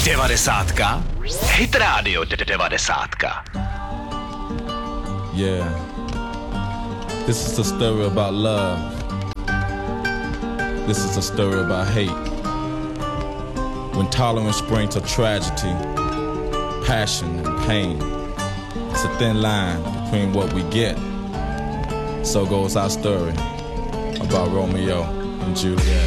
Devadesátka. Hit Radio 90. Yeah. This is a story about love. This is a story about hate. When tolerance brings to tragedy, passion and pain. It's a thin line between what we get. So goes our story about Romeo and Juliet.